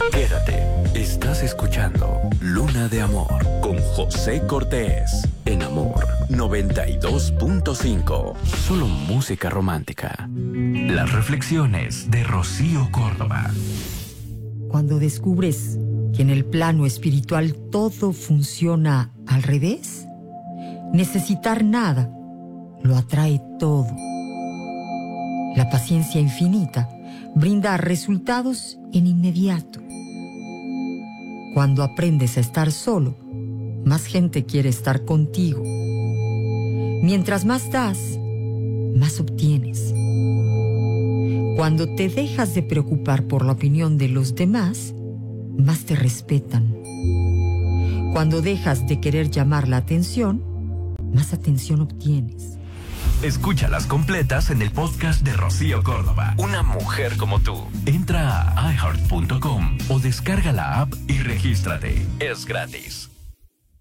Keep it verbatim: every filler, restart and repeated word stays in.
Quédate, estás escuchando Luna de Amor con José Cortés en Amor noventa y dos punto cinco. Solo música romántica. Las reflexiones de Rocío Córdoba. Cuando descubres que en el plano espiritual todo funciona al revés, necesitar nada lo atrae todo. La paciencia infinita brinda resultados en inmediato. Cuando aprendes a estar solo, más gente quiere estar contigo. Mientras más das, más obtienes. Cuando te dejas de preocupar por la opinión de los demás, más te respetan. Cuando dejas de querer llamar la atención, más atención obtienes. Escúchalas completas en el podcast de Rocío Córdoba. Una mujer como tú. Entra a i heart punto com o descarga la app y regístrate. Es gratis.